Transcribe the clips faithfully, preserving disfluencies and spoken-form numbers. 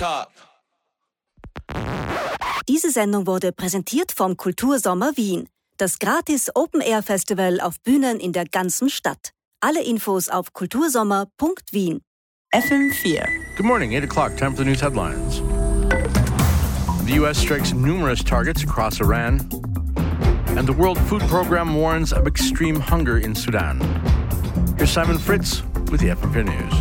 Talk. Diese Sendung wurde präsentiert vom Kultursommer Wien. Das gratis Open-Air-Festival auf Bühnen in der ganzen Stadt. Alle Infos auf kultursommer punkt wien. F M four. Good morning, eight o'clock, time for the news headlines. The U S strikes numerous targets across Iran, and the World Food Program warns of extreme hunger in Sudan. Here's Simon Fritz with the F M four News.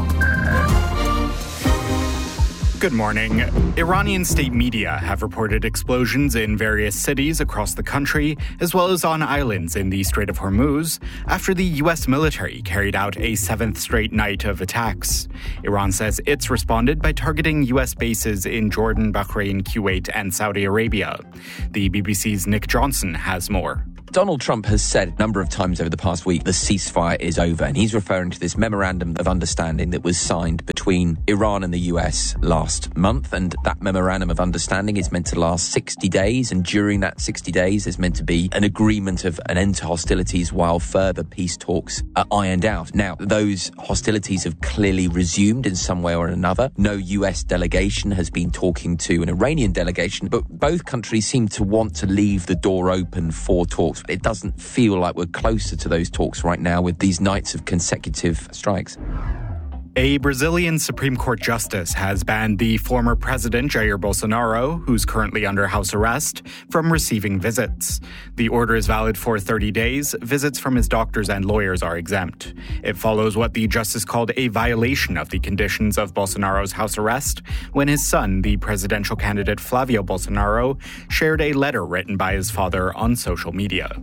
Good morning. Iranian state media have reported explosions in various cities across the country, as well as on islands in the Strait of Hormuz, after the U S military carried out a seventh straight night of attacks. Iran says it's responded by targeting U S bases in Jordan, Bahrain, Kuwait, and Saudi Arabia. The B B C's Nick Johnson has more. Donald Trump has said a number of times over the past week the ceasefire is over, and he's referring to this memorandum of understanding that was signed between Iran and the U S last month, and that memorandum of understanding is meant to last sixty days, and during that sixty days there's meant to be an agreement of an end to hostilities while further peace talks are ironed out. Now, those hostilities have clearly resumed in some way or another. No U S delegation has been talking to an Iranian delegation, but both countries seem to want to leave the door open for talks. It doesn't feel like we're closer to those talks right now with these nights of consecutive strikes. A Brazilian Supreme Court justice has banned the former president Jair Bolsonaro, who's currently under house arrest, from receiving visits. The order is valid for thirty days. Visits from his doctors and lawyers are exempt. It follows what the justice called a violation of the conditions of Bolsonaro's house arrest when his son, the presidential candidate Flavio Bolsonaro, shared a letter written by his father on social media.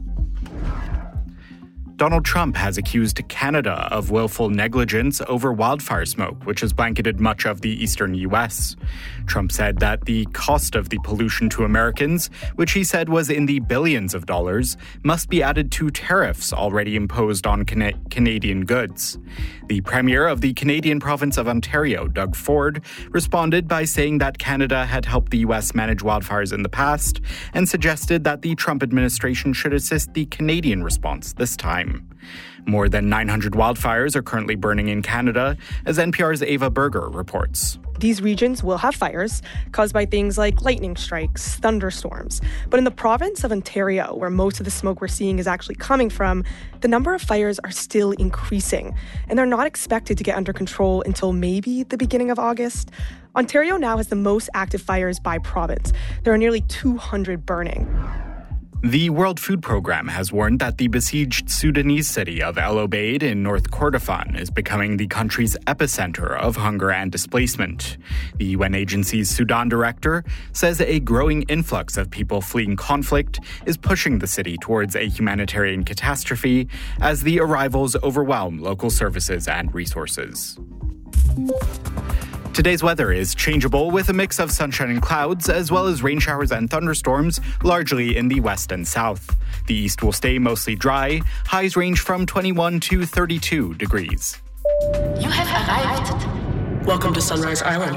Donald Trump has accused Canada of willful negligence over wildfire smoke, which has blanketed much of the eastern U S. Trump said that the cost of the pollution to Americans, which he said was in the billions of dollars, must be added to tariffs already imposed on Cana- Canadian goods. The Premier of the Canadian province of Ontario, Doug Ford, responded by saying that Canada had helped the U S manage wildfires in the past and suggested that the Trump administration should assist the Canadian response this time. More than nine hundred wildfires are currently burning in Canada, as N P R's Ava Berger reports. These regions will have fires caused by things like lightning strikes, thunderstorms. But in the province of Ontario, where most of the smoke we're seeing is actually coming from, the number of fires are still increasing, and they're not expected to get under control until maybe the beginning of August. Ontario now has the most active fires by province. There are nearly two hundred burning. The World Food Program has warned that the besieged Sudanese city of El Obeid in North Kordofan is becoming the country's epicenter of hunger and displacement. The U N agency's Sudan director says a growing influx of people fleeing conflict is pushing the city towards a humanitarian catastrophe as the arrivals overwhelm local services and resources. Today's weather is changeable with a mix of sunshine and clouds, as well as rain showers and thunderstorms, largely in the west and south. The east will stay mostly dry. Highs range from twenty-one to thirty-two degrees. You have arrived. Welcome to Sunrise Island.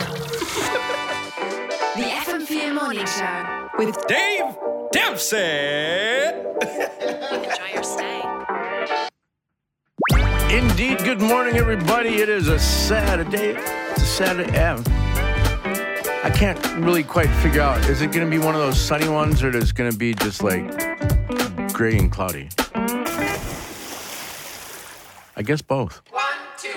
The F M four Morning Show With Dave Dempsey. Enjoy your stay. Indeed, good morning, everybody. It is a Saturday. It's a Saturday. Yeah. I can't really quite figure out, is it going to be one of those sunny ones, or is it going to be just like gray and cloudy? I guess both.